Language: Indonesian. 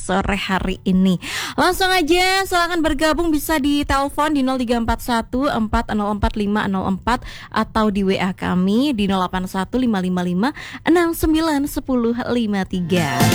sore hari ini. Langsung aja silakan bergabung, bisa di telepon di 0341 404 504 atau di WA kami di 081555 691053.